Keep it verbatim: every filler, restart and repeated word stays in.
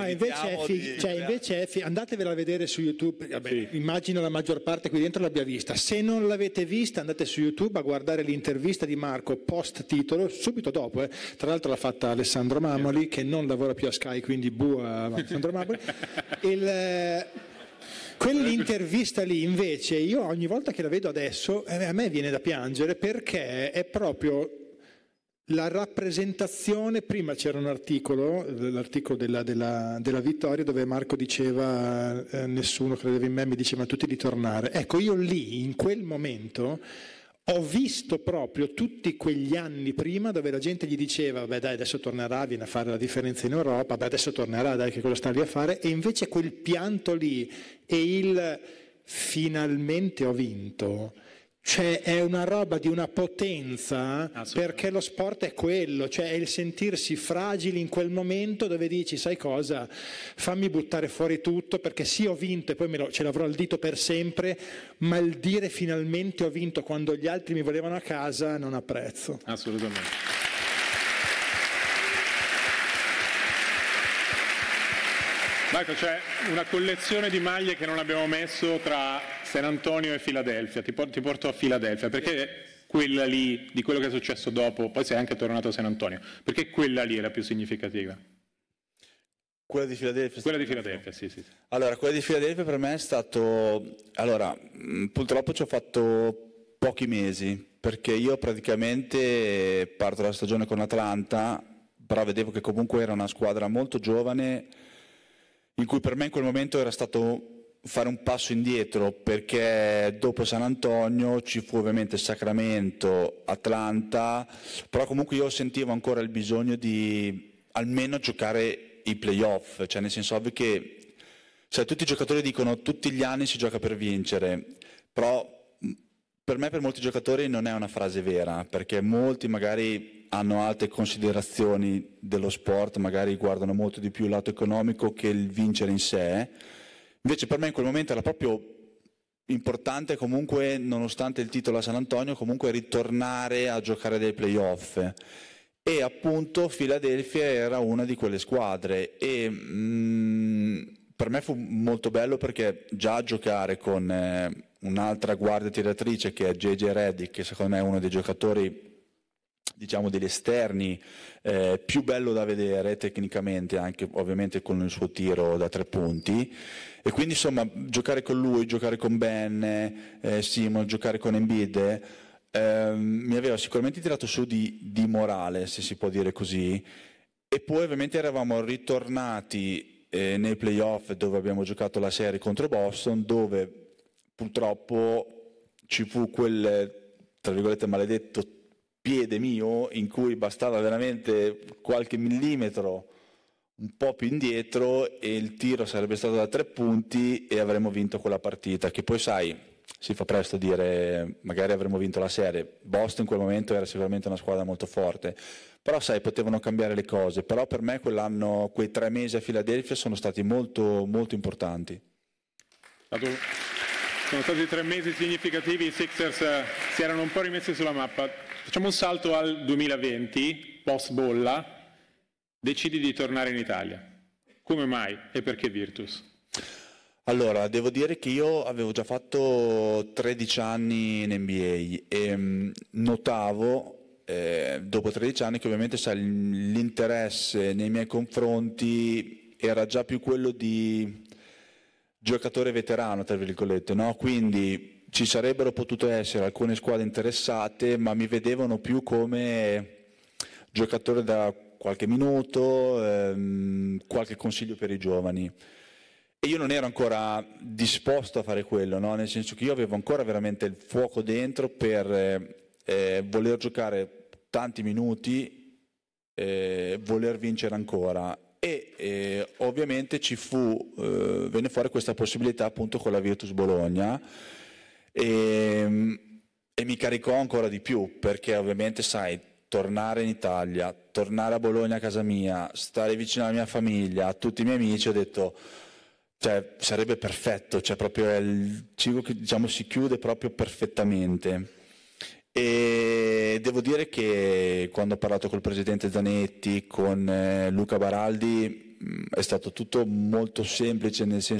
invece è, fig- di... cioè, invece è fig- andatevela a vedere su YouTube. Vabbè, Sì. Immagino la maggior parte qui dentro l'abbia vista. Se non l'avete vista, andate su YouTube a guardare l'intervista di Marco post titolo, subito dopo. Eh. Tra l'altro l'ha fatta Alessandro Mamoli, che non lavora più a Sky, quindi bu a Alessandro Mamoli. Il, eh, quell'intervista lì, invece, io ogni volta che la vedo adesso, eh, a me viene da piangere, perché è proprio la rappresentazione. Prima c'era un articolo, l'articolo della, della, della vittoria, dove Marco diceva eh, nessuno credeva in me, mi diceva tutti di tornare. Ecco, io lì, in quel momento, ho visto proprio tutti quegli anni prima dove la gente gli diceva vabbè dai adesso tornerà, viene a fare la differenza in Europa, vabbè adesso tornerà, dai che quello sta lì a fare, e invece quel pianto lì e il finalmente ho vinto, cioè è una roba di una potenza, perché lo sport è quello, cioè è il sentirsi fragili in quel momento dove dici sai cosa, fammi buttare fuori tutto perché sì ho vinto e poi me lo, ce l'avrò al dito per sempre, ma il dire finalmente ho vinto quando gli altri mi volevano a casa non ha prezzo. Assolutamente. Marco, c'è una collezione di maglie che non abbiamo messo tra San Antonio e Filadelfia, ti porto, ti porto a Filadelfia, perché quella lì, di quello che è successo dopo, poi sei anche tornato a San Antonio, perché quella lì è la più significativa? Quella di Filadelfia? Quella di Filadelfia, sì, sì. Allora, quella di Filadelfia per me è stato... Allora, purtroppo ci ho fatto pochi mesi, perché io praticamente parto dalla stagione con Atlanta, però vedevo che comunque era una squadra molto giovane, in cui per me in quel momento era stato fare un passo indietro, perché dopo San Antonio ci fu ovviamente Sacramento, Atlanta, però comunque io sentivo ancora il bisogno di almeno giocare i playoff, cioè nel senso ovvio che cioè, tutti i giocatori dicono tutti gli anni si gioca per vincere, però per me per molti giocatori non è una frase vera, perché molti magari hanno altre considerazioni dello sport, magari guardano molto di più il lato economico che il vincere in sé. Invece per me in quel momento era proprio importante comunque, nonostante il titolo a San Antonio, comunque ritornare a giocare dei playoff. E appunto Philadelphia era una di quelle squadre e mh, per me fu molto bello perché già giocare con eh, un'altra guardia tiratrice che è J J Redick, che secondo me è uno dei giocatori diciamo degli esterni eh, più bello da vedere tecnicamente, anche ovviamente con il suo tiro da tre punti, e quindi insomma giocare con lui, giocare con Ben, eh, Simon, giocare con Embiid eh, mi aveva sicuramente tirato su di, di morale, se si può dire così, e poi ovviamente eravamo ritornati eh, nei playoff dove abbiamo giocato la serie contro Boston, dove purtroppo ci fu quel tra virgolette maledetto piede mio in cui bastava veramente qualche millimetro un po' più indietro e il tiro sarebbe stato da tre punti e avremmo vinto quella partita, che poi sai si fa presto dire magari avremmo vinto la serie. Boston in quel momento era sicuramente una squadra molto forte, però sai potevano cambiare le cose, però per me quell'anno, quei tre mesi a Filadelfia sono stati molto molto importanti. Sono stati tre mesi significativi, i Sixers si erano un po' rimessi sulla mappa. Facciamo un salto al duemilaventi, post bolla, decidi di tornare in Italia. Come mai e perché Virtus? Allora, devo dire che io avevo già fatto tredici anni in N B A e mh, notavo, eh, dopo tredici anni, che ovviamente sai, l'interesse nei miei confronti era già più quello di giocatore veterano, tra virgolette, no? Quindi ci sarebbero potute essere alcune squadre interessate, ma mi vedevano più come giocatore da qualche minuto, ehm, qualche consiglio per i giovani. E io non ero ancora disposto a fare quello, no? Nel senso che io avevo ancora veramente il fuoco dentro per eh, voler giocare tanti minuti, eh, voler vincere ancora. E eh, ovviamente ci fu, eh, venne fuori questa possibilità appunto con la Virtus Bologna e, e mi caricò ancora di più, perché ovviamente sai, tornare in Italia, tornare a Bologna a casa mia, stare vicino alla mia famiglia, a tutti i miei amici, ho detto cioè, sarebbe perfetto, cioè proprio è il ciclo che diciamo si chiude proprio perfettamente. E devo dire che quando ho parlato col presidente Zanetti, con eh, Luca Baraldi, mh, è stato tutto molto semplice, nel senso